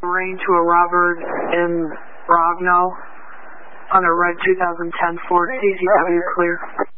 Rain to a Robert in Rogno on a red 2010 Ford AZW clear.